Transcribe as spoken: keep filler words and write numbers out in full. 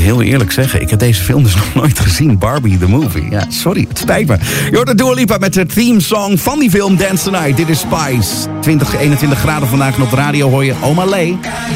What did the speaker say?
heel eerlijk zeggen, ik heb deze film dus nog nooit gezien. Barbie the Movie. Ja, sorry, het spijt me. Je hoort de Dua Lipa met de theme song van die film Dance the Night. Dit is Spice. twintig, eenentwintig graden vandaag en op de radio hoor je Oma Lee.